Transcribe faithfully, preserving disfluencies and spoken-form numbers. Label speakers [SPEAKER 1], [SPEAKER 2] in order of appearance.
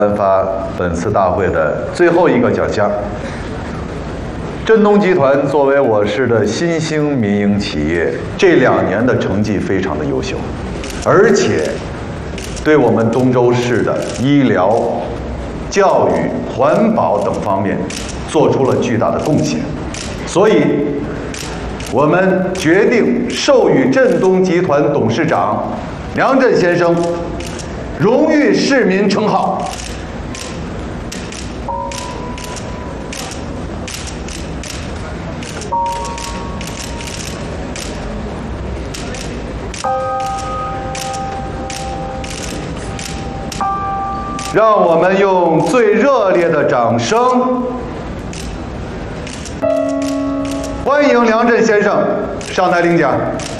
[SPEAKER 1] 颁发本次大会的最后一个奖项。振东集团作为我市的新兴民营企业，这两年的成绩非常的优秀，而且对我们东州市的医疗、教育、环保等方面做出了巨大的贡献，所以我们决定授予振东集团董事长梁振先生荣誉市民称号。让我们用最热烈的掌声，欢迎梁振先生上台领奖。